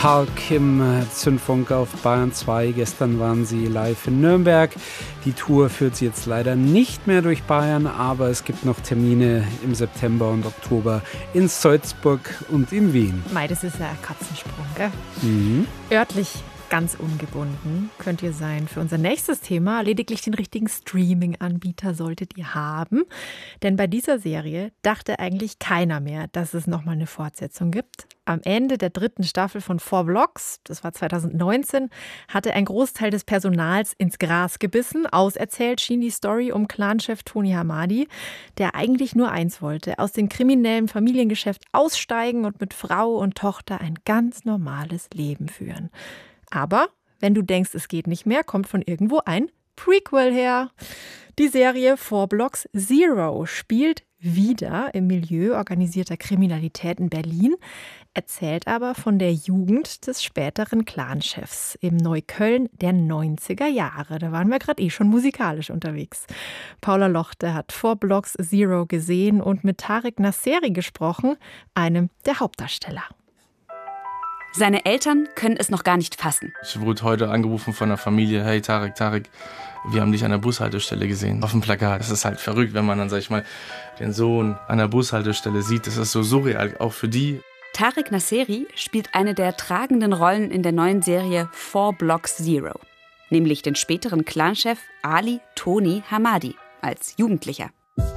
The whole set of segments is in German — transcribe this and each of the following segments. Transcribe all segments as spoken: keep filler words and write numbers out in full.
Park im Zündfunk auf Bayern zwei. Gestern waren sie live in Nürnberg. Die Tour führt sie jetzt leider nicht mehr durch Bayern, aber es gibt noch Termine im September und Oktober in Salzburg und in Wien. Mei, das ist ja ein Katzensprung, gell? Mhm. Örtlich ganz ungebunden könnt ihr sein für unser nächstes Thema. Lediglich den richtigen Streaming-Anbieter solltet ihr haben. Denn bei dieser Serie dachte eigentlich keiner mehr, dass es nochmal eine Fortsetzung gibt. Am Ende der dritten Staffel von Four Blocks, das war zweitausendneunzehn, hatte ein Großteil des Personals ins Gras gebissen. Auserzählt schien die Story um Clanchef Tony Hamadi, der eigentlich nur eins wollte: aus dem kriminellen Familiengeschäft aussteigen und mit Frau und Tochter ein ganz normales Leben führen. Aber wenn du denkst, es geht nicht mehr, kommt von irgendwo ein Prequel her. Die Serie Four Blocks Zero spielt wieder im Milieu organisierter Kriminalität in Berlin, erzählt aber von der Jugend des späteren Clanchefs im Neukölln der neunziger Jahre. Da waren wir gerade eh schon musikalisch unterwegs. Paula Lochte hat Four Blocks Zero gesehen und mit Tarek Nasseri gesprochen, einem der Hauptdarsteller. Seine Eltern können es noch gar nicht fassen. Ich wurde heute angerufen von der Familie. Hey Tarek, Tarek, wir haben dich an der Bushaltestelle gesehen. Auf dem Plakat. Das ist halt verrückt, wenn man dann, sag ich mal, den Sohn an der Bushaltestelle sieht. Das ist so surreal, auch für die. Tarek Nasseri spielt eine der tragenden Rollen in der neuen Serie Four Blocks Zero. Nämlich den späteren Clanchef Ali Tony Hamadi als Jugendlicher.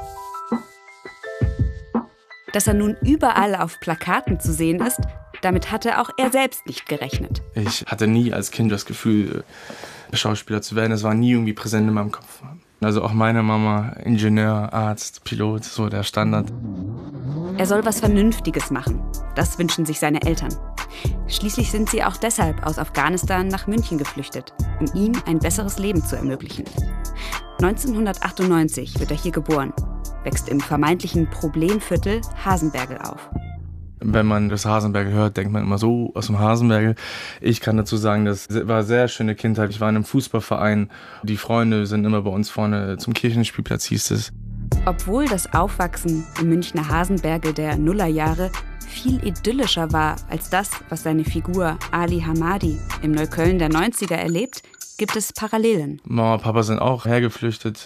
Dass er nun überall auf Plakaten zu sehen ist, damit hatte auch er selbst nicht gerechnet. Ich hatte nie als Kind das Gefühl, Schauspieler zu werden. Das war nie irgendwie präsent in meinem Kopf. Also auch meine Mama, Ingenieur, Arzt, Pilot, so der Standard. Er soll was Vernünftiges machen. Das wünschen sich seine Eltern. Schließlich sind sie auch deshalb aus Afghanistan nach München geflüchtet, um ihm ein besseres Leben zu ermöglichen. neunzehnhundertachtundneunzig wird er hier geboren, wächst im vermeintlichen Problemviertel Hasenbergl auf. Wenn man das Hasenbergl hört, denkt man immer so aus dem Hasenbergl. Ich kann dazu sagen, das war eine sehr schöne Kindheit. Ich war in einem Fußballverein. Die Freunde sind immer bei uns vorne zum Kirchenspielplatz, hieß es. Obwohl das Aufwachsen im Münchner Hasenbergl der Nullerjahre viel idyllischer war als das, was seine Figur Ali Hamadi im Neukölln der neunziger erlebt, gibt es Parallelen. Mama und Papa sind auch hergeflüchtet.